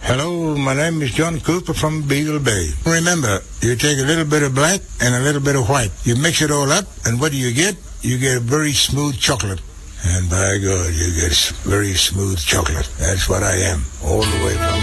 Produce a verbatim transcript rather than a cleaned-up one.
Hello, my name is John Cooper from Beagle Bay. Remember, you take a little bit of black and a little bit of white. You mix it all up, and what do you get? You get a very smooth chocolate. And by God, you get very smooth chocolate. That's what I am, all the way from